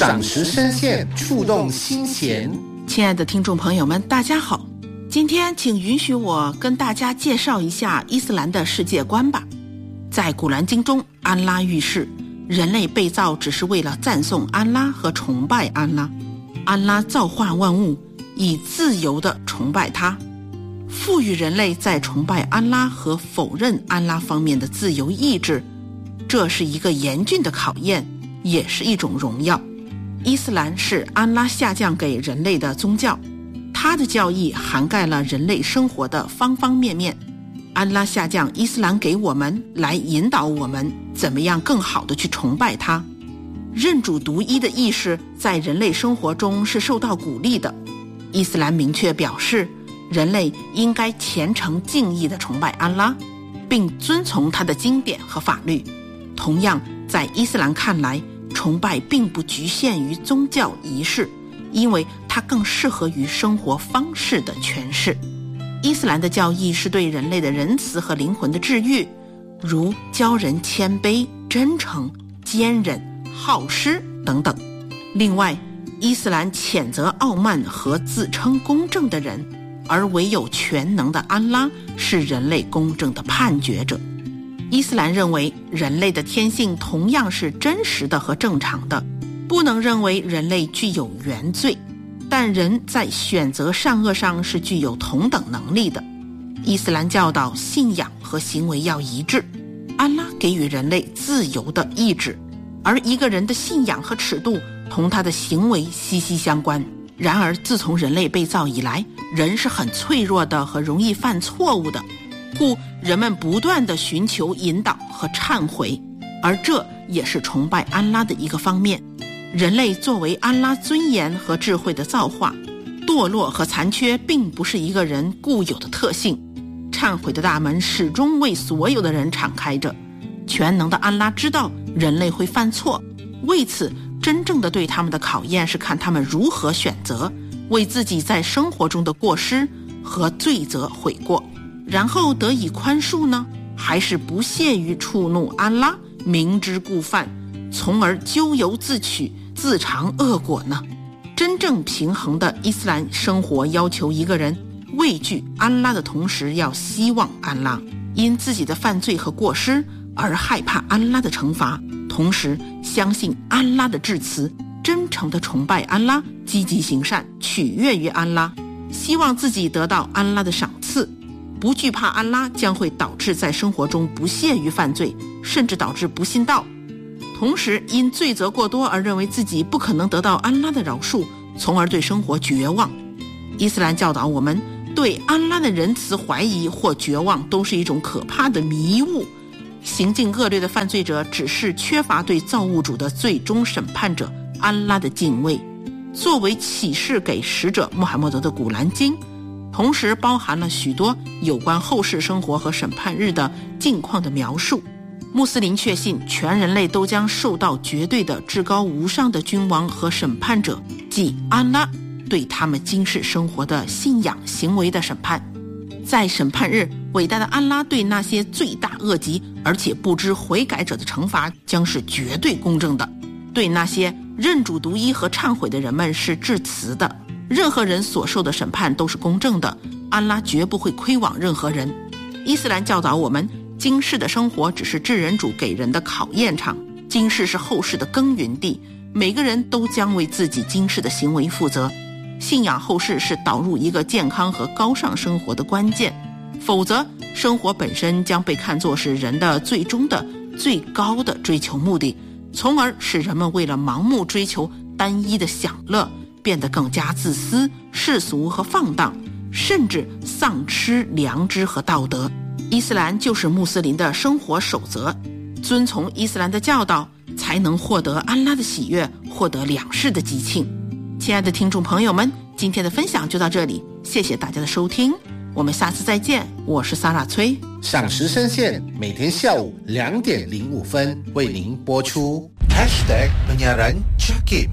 赏识深陷，触动心弦。 亲爱的听众朋友们，大家好，今天请允许我跟大家介绍一下伊斯兰的世界观吧。在古兰经中，安拉预示人类被造只是为了赞颂安拉和崇拜安拉。安拉造化万物，以自由地崇拜他，赋予人类在崇拜安拉和否认安拉方面的自由意志，这是一个严峻的考验，也是一种荣耀。伊斯兰是安拉下降给人类的宗教，它的教义涵盖了人类生活的方方面面。安拉下降伊斯兰给我们，来引导我们怎么样更好地去崇拜他。认主独一的意识在人类生活中是受到鼓励的。伊斯兰明确表示，人类应该虔诚敬意地崇拜安拉，并遵从他的经典和法律。同样，在伊斯兰看来，崇拜并不局限于宗教仪式，因为它更适合于生活方式的诠释。伊斯兰的教义是对人类的仁慈和灵魂的治愈，如教人谦卑、真诚、坚忍、好施等等。另外，伊斯兰谴责傲慢和自称公正的人，而唯有全能的安拉是人类公正的判决者。伊斯兰认为人类的天性同样是真实的和正常的，不能认为人类具有原罪，但人在选择善恶上是具有同等能力的。伊斯兰教导信仰和行为要一致，安拉给予人类自由的意志，而一个人的信仰和尺度同他的行为息息相关。然而自从人类被造以来，人是很脆弱的和容易犯错误的，故人们不断地寻求引导和忏悔，而这也是崇拜安拉的一个方面。人类作为安拉尊严和智慧的造化，堕落和残缺并不是一个人固有的特性。忏悔的大门始终为所有的人敞开着。全能的安拉知道人类会犯错，为此真正的对他们的考验是看他们如何选择为自己在生活中的过失和罪责悔过，然后得以宽恕呢？还是不屑于触怒安拉，明知故犯，从而咎由自取，自尝恶果呢？真正平衡的伊斯兰生活要求一个人畏惧安拉的同时要希望安拉，因自己的犯罪和过失而害怕安拉的惩罚，同时相信安拉的致辞，真诚地崇拜安拉，积极行善，取悦于安拉，希望自己得到安拉的赏赐，不惧怕安拉将会导致在生活中不屑于犯罪，甚至导致不信道。同时因罪责过多而认为自己不可能得到安拉的饶恕，从而对生活绝望。伊斯兰教导我们，对安拉的仁慈怀疑或绝望都是一种可怕的迷雾。行径恶劣的犯罪者只是缺乏对造物主的最终审判者安拉的敬畏。作为启示给使者穆罕默德的古兰经，同时包含了许多有关后世生活和审判日的境况的描述。穆斯林确信全人类都将受到绝对的至高无上的君王和审判者，即安拉对他们今世生活的信仰行为的审判。在审判日，伟大的安拉对那些罪大恶极而且不知悔改者的惩罚将是绝对公正的，对那些认主独一和忏悔的人们是致辞的。任何人所受的审判都是公正的，安拉绝不会亏枉任何人。伊斯兰教导我们，今世的生活只是至人主给人的考验场，今世是后世的耕耘地，每个人都将为自己今世的行为负责。信仰后世是导入一个健康和高尚生活的关键，否则生活本身将被看作是人的最终的最高的追求目的，从而使人们为了盲目追求单一的享乐，变得更加自私、世俗和放荡，甚至丧失良知和道德。伊斯兰就是穆斯林的生活守则，遵从伊斯兰的教导，才能获得安拉的喜悦，获得两世的吉庆。亲爱的听众朋友们，今天的分享就到这里，谢谢大家的收听，我们下次再见，我是萨拉崔。 赏识深陷，每天下午2:05为您播出。 #penyiaran Jakim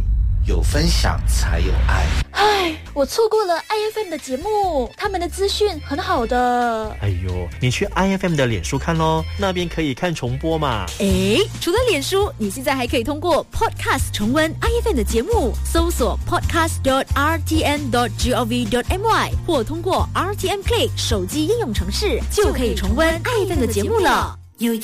有分享才有爱。 唉，我错过了 IFM 的节目，他们的资讯很好的。 哎呦，你去 IFM 的脸书看咯，那边可以看重播嘛。 诶，除了脸书，你现在还可以通过 Podcast 重温 IFM 的节目，搜索 podcast.rtn.gov.my 或通过 RTN Play 手机应用程式，就可以重温 IFM 的节目了。